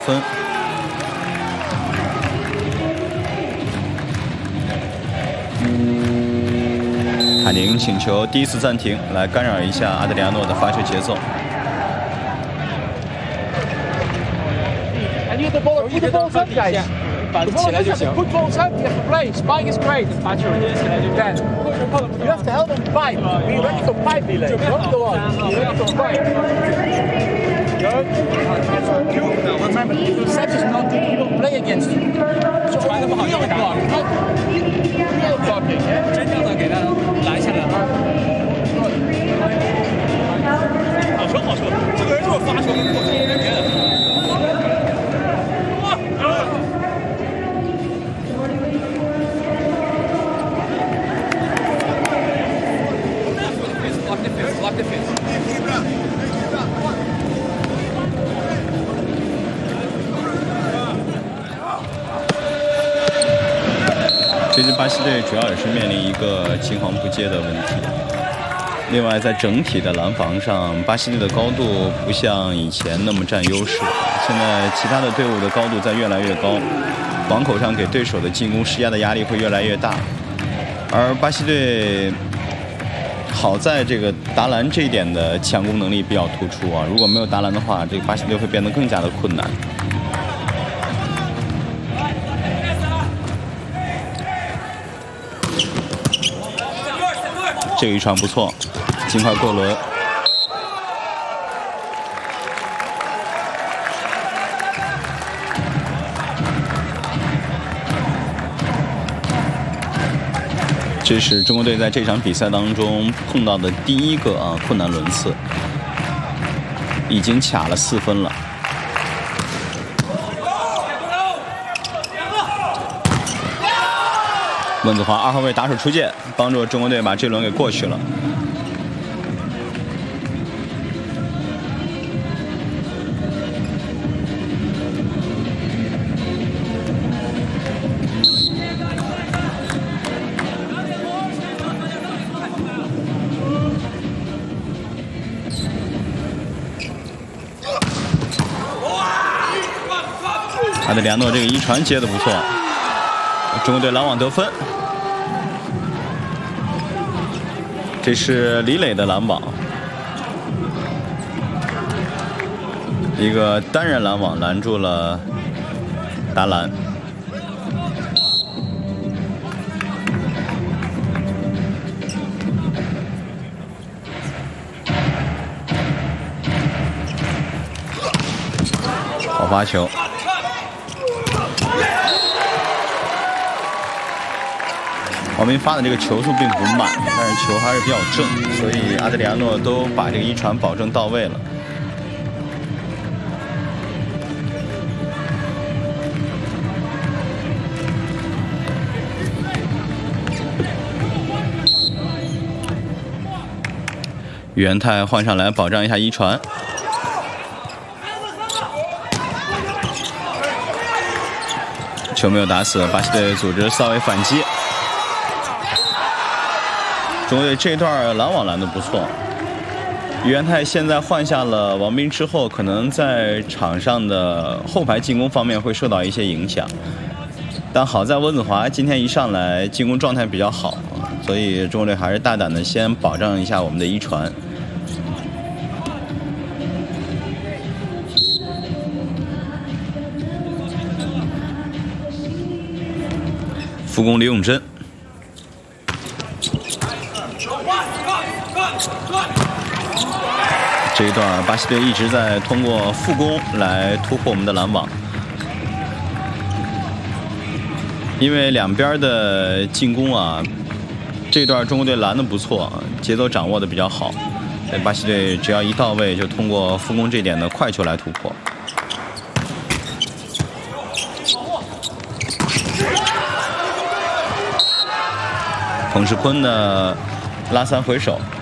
分。海宁请求第一次暂停，来干扰一下阿德里亚诺的发球节奏。 板子起来就行。Put balls up, you have to play. Spike is great. 把球接起来就行。You have to help them fight. Be ready for fight delay. Don't go on. Be ready for fight. Good. Remember, the set is not people play against you. So real block, not real blocking. 真正的给他拦下来。好球，好球！这个人就是发球跟过球没别的。 这支巴西队主要也是面临一个青黄不接的问题。另外，在整体的拦防上，巴西队的高度不像以前那么占优势。现在其他的队伍的高度在越来越高，网口上给对手的进攻施压的压力会越来越大。而巴西队好在这个达篮这一点的抢攻能力比较突出啊，如果没有达篮的话，这个巴西队会变得更加的困难。 这一传不错，尽快过轮。这是中国队在这场比赛当中碰到的第一个困难轮次，已经卡了4分了。 温子华2号位打手出界，帮助中国队把这轮给过去了。阿德里亚诺这个一传接的不错。 中国队拦网得分，这是李磊的拦网，一个单人拦网拦住了达兰。好发球。 王斌发的这个球速并不慢，但是球还是比较正，所以阿德里亚诺都把这个一传保证到位了。宇元泰换上来保障一下一传。 球没有打死，巴西队组织稍微反击。 中国队这段拦网拦得不错，宇元泰现在换下了王斌之后，可能在场上的后排进攻方面会受到一些影响。但好在温子华今天一上来进攻状态比较好，所以中国队还是大胆的先保障一下我们的一传。副攻李永珍。 这一段，巴西队一直在通过副攻来突破我们的拦网，因为两边的进攻这一段中国队拦得不错，节奏掌握的比较好，所以巴西队只要一到位，就通过副攻这点的快球来突破。彭世坤的拉三回手。